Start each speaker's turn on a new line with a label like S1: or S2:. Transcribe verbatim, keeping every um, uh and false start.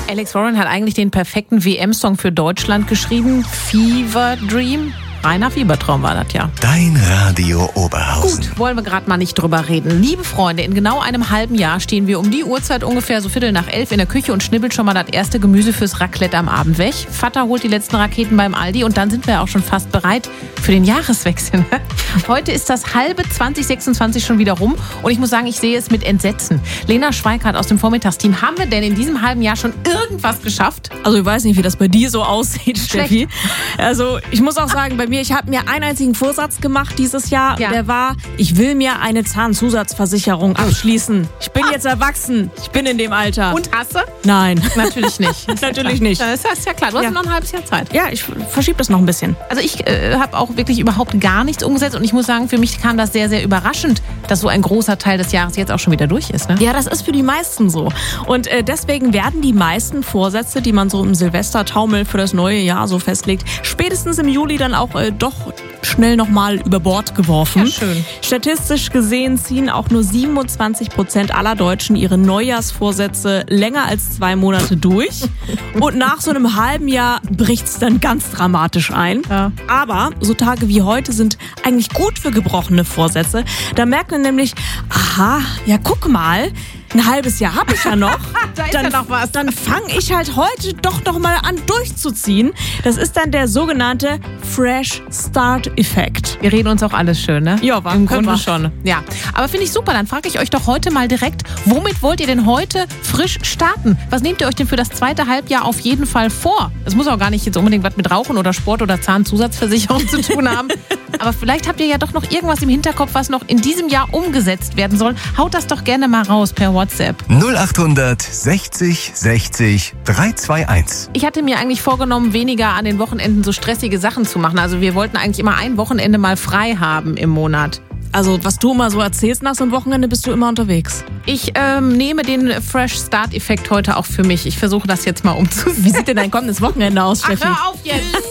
S1: Alex Warren hat eigentlich den perfekten W M-Song für Deutschland geschrieben. Fever Dream. Reiner Fiebertraum war das ja.
S2: Dein Radio Oberhausen.
S1: Gut, wollen wir gerade mal nicht drüber reden. Liebe Freunde, in genau einem halben Jahr stehen wir um die Uhrzeit ungefähr so Viertel nach elf in der Küche und schnibbeln schon mal das erste Gemüse fürs Raclette am Abend weg. Vater holt die letzten Raketen beim Aldi und dann sind wir auch schon fast bereit für den Jahreswechsel. Heute ist das halbe zwanzig sechsundzwanzig schon wieder rum und ich muss sagen, ich sehe es mit Entsetzen. Lena Schweikart aus dem Vormittagsteam, haben wir denn in diesem halben Jahr schon irgendwas geschafft?
S3: Also ich weiß nicht, wie das bei dir so aussieht, Steffi. Also ich muss auch sagen, bei mir, ich habe mir einen einzigen Vorsatz gemacht dieses Jahr.
S1: Ja.
S3: Der war, ich will mir eine Zahnzusatzversicherung abschließen. Ich bin jetzt erwachsen. Ich bin in dem Alter.
S1: Und hasse?
S3: Nein.
S1: Natürlich nicht.
S3: Natürlich nicht.
S1: Das ist ja klar. Du hast
S3: Ja.
S1: noch ein halbes Jahr Zeit.
S3: Ja, ich verschiebe das noch ein bisschen.
S1: Also ich äh, habe auch wirklich überhaupt gar nichts umgesetzt und ich muss sagen, für mich kam das sehr, sehr überraschend, dass so ein großer Teil des Jahres jetzt auch schon wieder durch ist. Ne?
S3: Ja, das ist für die meisten so. Und äh, deswegen werden die meisten Vorsätze, die man so im Silvestertaumel für das neue Jahr so festlegt, spätestens im Juli dann auch äh, doch schnell nochmal über Bord geworfen.
S1: Ja, schön.
S3: Statistisch gesehen ziehen auch nur siebenundzwanzig Prozent aller Deutschen ihre Neujahrsvorsätze länger als zwei Monate durch. Und nach so einem halben Jahr bricht's dann ganz dramatisch ein.
S1: Ja.
S3: Aber so Tage wie heute sind eigentlich gut für gebrochene Vorsätze. Da merkt man nämlich, aha, ja guck mal, ein halbes Jahr habe ich ja noch.
S1: Da ist
S3: dann,
S1: ja noch was.
S3: Dann fange ich halt heute doch noch mal an durchzuziehen. Das ist dann der sogenannte Fresh Start Effekt.
S1: Wir reden uns auch alles schön, ne?
S3: Ja, wa?
S1: Im
S3: Können
S1: Grunde
S3: wir.
S1: schon. Ja, aber finde ich super. Dann frage ich euch doch heute mal direkt, womit wollt ihr denn heute frisch starten? Was nehmt ihr euch denn für das zweite Halbjahr auf jeden Fall vor? Es muss auch gar nicht jetzt unbedingt was mit Rauchen oder Sport oder Zahnzusatzversicherung zu tun haben. Aber vielleicht habt ihr ja doch noch irgendwas im Hinterkopf, was noch in diesem Jahr umgesetzt werden soll. Haut das doch gerne mal raus per WhatsApp.
S2: null achthundert sechzig sechzig dreihundertzweiundundzwanzig.
S1: Ich hatte mir eigentlich vorgenommen, weniger an den Wochenenden so stressige Sachen zu machen. Also wir wollten eigentlich immer ein Wochenende mal frei haben im Monat.
S3: Also was du immer so erzählst nach so einem Wochenende, bist du immer unterwegs.
S1: Ich ähm, nehme den Fresh Start Effekt heute auch für mich. Ich versuche das jetzt mal umzusetzen.
S3: Wie sieht denn dein kommendes Wochenende aus,
S1: Ach,
S3: Steffi?
S1: hör auf jetzt!